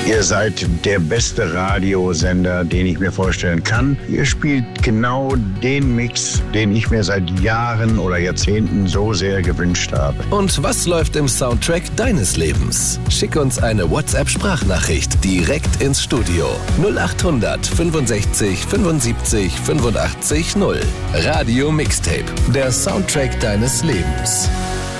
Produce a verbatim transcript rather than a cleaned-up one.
Ihr seid der beste Radiosender, den ich mir vorstellen kann. Ihr spielt genau den Mix, den ich mir seit Jahren oder Jahrzehnten so sehr gewünscht habe. Und was läuft im Soundtrack deines Lebens? Schick uns eine WhatsApp-Sprachnachricht direkt ins Studio. null acht hundert fünfundsechzig fünfundsiebzig fünfundachtzig null. Radio Mixtape, der Soundtrack deines Lebens.